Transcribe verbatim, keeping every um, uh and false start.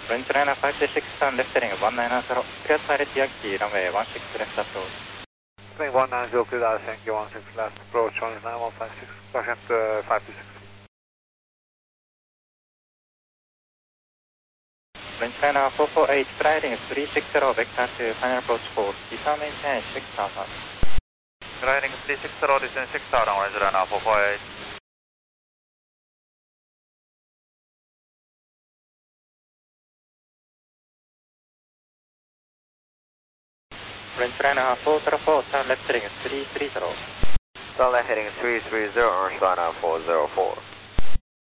Frontliner five two six turn left heading one nine zero, clear pilot Yankee, runway one six left approach. Swing one nine zero, clear out Yankee one six left approach, runway nine one five six, caution uh, five two six. Frontliner four four eight, heading three six zero, vector to final approach four, descend maintain six thousand. Riding three six zero, descend six thousand, Frontliner four four eight. Frontliner four zero four, turn left heading three three zero. Turn left heading three three zero, Frontliner four zero four.